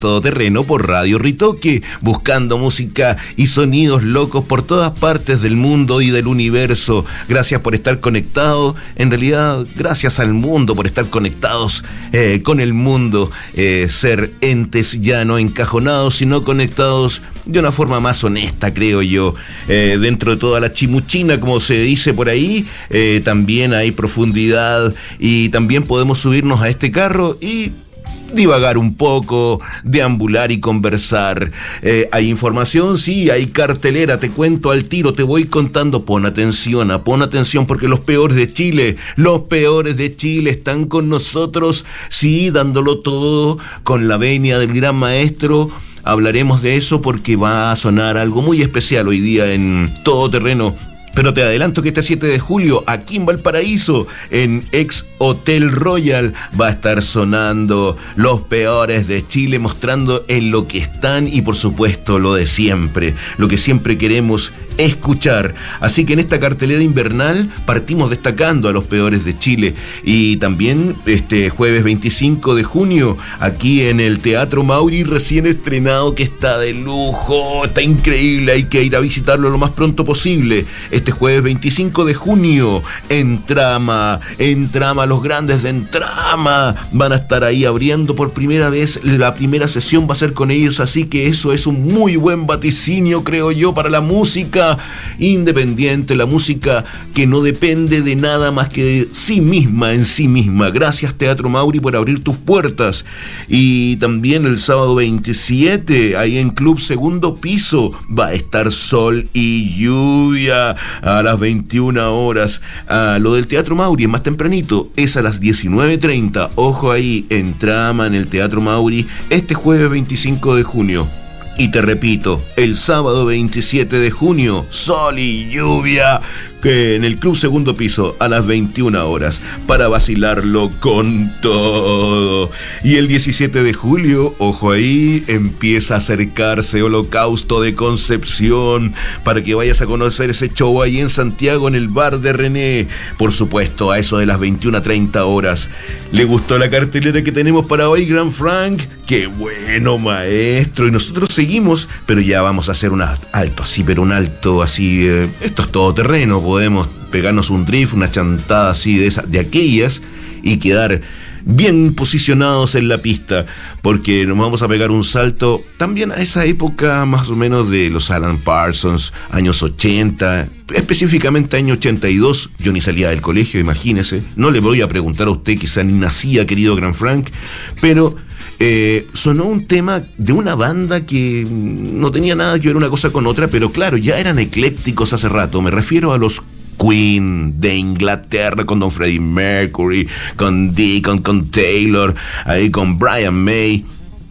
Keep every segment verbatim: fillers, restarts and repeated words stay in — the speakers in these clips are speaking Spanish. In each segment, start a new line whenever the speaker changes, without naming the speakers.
Todoterreno por Radio Ritoque, buscando música y sonidos locos por todas partes del mundo y del universo. Gracias por estar conectados, en realidad gracias al mundo por estar conectados eh, con el mundo, eh, ser entes ya no encajonados, sino conectados de una forma más honesta, creo yo. Eh, dentro de toda la chimuchina, como se dice por ahí, eh, también hay profundidad y también podemos subirnos a este carro y divagar un poco, deambular y conversar. Eh, hay información, sí, hay cartelera, te cuento al tiro, te voy contando. Pon atención, pon atención, porque los peores de Chile, los peores de Chile están con nosotros, sí, dándolo todo con la venia del gran maestro. Hablaremos de eso porque va a sonar algo muy especial hoy día en Todoterreno. Pero te adelanto que este siete de julio, aquí en Valparaíso, en Ex Hotel Royal, va a estar sonando los peores de Chile, mostrando en lo que están y, por supuesto, lo de siempre, lo que siempre queremos escuchar. Así que en esta cartelera invernal partimos destacando a los peores de Chile. Y también este jueves veinticinco de junio, aquí en el Teatro Mauri, recién estrenado, que está de lujo, está increíble, hay que ir a visitarlo lo más pronto posible. Este jueves veinticinco de junio, en Trama, en Trama, los grandes de Entrama van a estar ahí abriendo por primera vez. La primera sesión va a ser con ellos, así que eso es un muy buen vaticinio, creo yo, para la música independiente, la música que no depende de nada más que de sí misma, en sí misma. Gracias, Teatro Mauri, por abrir tus puertas. Y también el sábado veintisiete, ahí en Club Segundo Piso, va a estar Sol y Lluvia a las veintiuna horas. Ah, lo del Teatro Mauri es más tempranito, es a las diecinueve treinta. Ojo ahí, en Trama, en el Teatro Mauri, este jueves veinticinco de junio. Y te repito, el sábado veintisiete de junio, Sol y Lluvia, que en el Club Segundo Piso a las veintiuna horas, para vacilarlo con todo. Y el diecisiete de julio, ojo ahí, empieza a acercarse Holocausto de Concepción, para que vayas a conocer ese show ahí en Santiago, en el bar de René, por supuesto, a eso de las veintiuna treinta horas. ¿Le gustó la cartelera que tenemos para hoy, Gran Frank? ¡Qué bueno, maestro! Y nosotros seguimos, pero ya vamos a hacer un alto así, pero un alto así, eh, esto es todoterreno. Podemos pegarnos un drift, una chantada así de, esa, de aquellas, y quedar bien posicionados en la pista, porque nos vamos a pegar un salto también a esa época más o menos de los Alan Parsons, años ochenta, específicamente año ochenta y dos. Yo ni salía del colegio, imagínese. No le voy a preguntar a usted, quizá ni nacía, querido Gran Frank, pero Eh, sonó un tema de una banda que no tenía nada que ver una cosa con otra, pero claro, ya eran eclécticos hace rato. Me refiero a los Queen de Inglaterra, con Don Freddie Mercury, con Deacon, con Taylor, ahí con Brian May,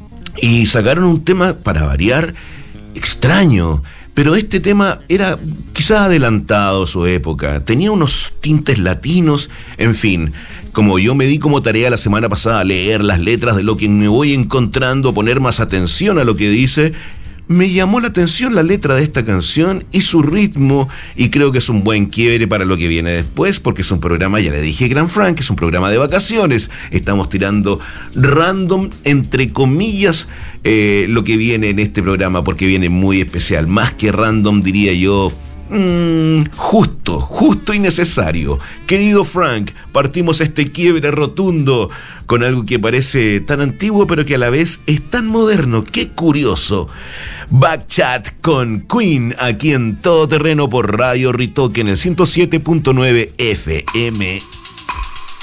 y sacaron un tema, para variar, extraño. Pero este tema era quizá adelantado a su época, tenía unos tintes latinos, en fin. Como yo me di como tarea la semana pasada a leer las letras de lo que me voy encontrando, a poner más atención a lo que dice, me llamó la atención la letra de esta canción y su ritmo, y creo que es un buen quiebre para lo que viene después, porque es un programa, ya le dije, Gran Frank, es un programa de vacaciones. Estamos tirando random, entre comillas, eh, lo que viene en este programa, porque viene muy especial, más que random, diría yo. Mm, justo, justo y necesario. Querido Frank, partimos este quiebre rotundo con algo que parece tan antiguo pero que a la vez es tan moderno. ¡Qué curioso! Backchat con Queen, aquí en Todoterreno por Radio Ritoque en el ciento siete punto nueve F M.